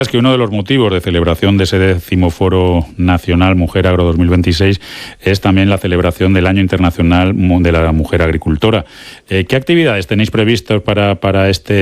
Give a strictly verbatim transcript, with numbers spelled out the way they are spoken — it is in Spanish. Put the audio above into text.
Es que uno de los motivos de celebración de ese décimo Foro Nacional Mujer Agro dos mil veintiséis es también la celebración del Año Internacional de la Mujer Agricultora. Eh, ¿Qué actividades tenéis previstas para, para este